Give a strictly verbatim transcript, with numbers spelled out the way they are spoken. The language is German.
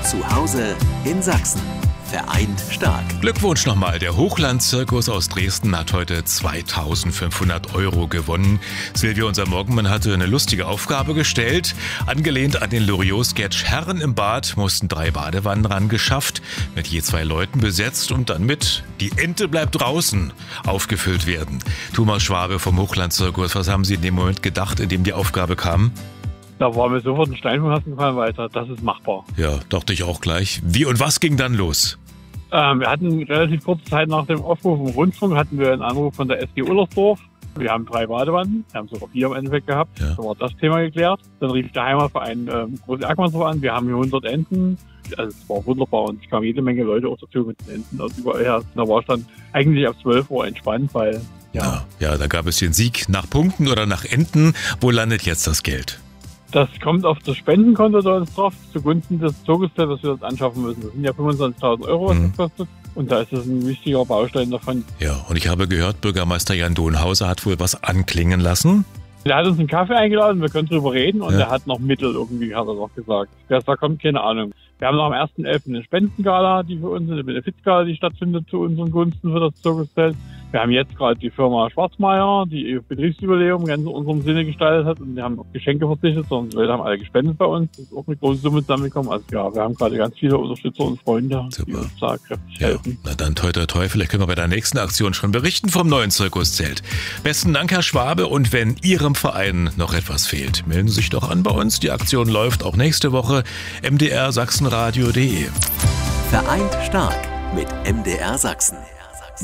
Zu Hause in Sachsen. Vereint stark. Glückwunsch nochmal. Der Hochland-Zirkus aus Dresden hat heute zweitausendfünfhundert Euro gewonnen. Silvia, unser Morgenmann, hatte eine lustige Aufgabe gestellt. Angelehnt an den Loriot-Sketch Herren im Bad mussten drei Badewannen ran geschafft, mit je zwei Leuten besetzt und dann mit Die Ente bleibt draußen aufgefüllt werden. Thomas Schwabe vom Hochland-Zirkus, was haben Sie in dem Moment gedacht, in dem die Aufgabe kam? Da war mir sofort ein Stein vom Herzen gefallen, weil ich dachte, das ist machbar. Ja, dachte ich auch gleich. Wie und was ging dann los? Ähm, wir hatten relativ kurze Zeit nach dem Aufruf im Rundfunk hatten wir einen Anruf von der S G Ullersdorf. Wir haben drei Badewannen, wir haben sogar vier im Endeffekt gehabt. Ja. So war das Thema geklärt. Dann rief der Heimatverein ähm, Große Erkmannsdorf an. Wir haben hier hundert Enten. Also es war wunderbar und es kamen jede Menge Leute auch dazu mit den Enten aus überall her. Da war ich dann eigentlich ab zwölf Uhr entspannt, weil ja. Ja, ja, da gab es den Sieg nach Punkten oder nach Enten. Wo landet jetzt das Geld? Das kommt auf das Spendenkonto da drauf, zugunsten des Zirkuszelt, das wir uns anschaffen müssen. Das sind ja fünfundzwanzigtausend Euro, was Mhm. das kostet. Und da ist das ein wichtiger Baustein davon. Ja, und ich habe gehört, Bürgermeister Jan Donhauser hat wohl was anklingen lassen. Der hat uns einen Kaffee eingeladen, wir können drüber reden und Ja. er hat noch Mittel irgendwie, hat er noch gesagt. Wer da kommt, keine Ahnung. Wir haben noch am ersten elften eine Spendengala, die für uns, eine Benefizgala, die stattfindet zu unseren Gunsten für das Zirkuszelt. Wir haben jetzt gerade die Firma Schwarzmeier, die ihr Betriebsjubiläum ganz in unserem Sinne gestaltet hat und wir haben auf Geschenke verzichtet, sondern die Leute haben alle gespendet bei uns. Das ist auch eine große Summe zusammengekommen. Also ja, wir haben gerade ganz viele Unterstützer und Freunde, Super. die uns da kräftig Ja, helfen. na dann toi toi toi, vielleicht können wir bei der nächsten Aktion schon berichten vom neuen Zirkuszelt. Besten Dank, Herr Schwabe, und wenn Ihrem Verein noch etwas fehlt, melden Sie sich doch an bei uns. Die Aktion läuft auch nächste Woche. M D R Sachsenradio punkt de. Vereint stark mit M D R Sachsen.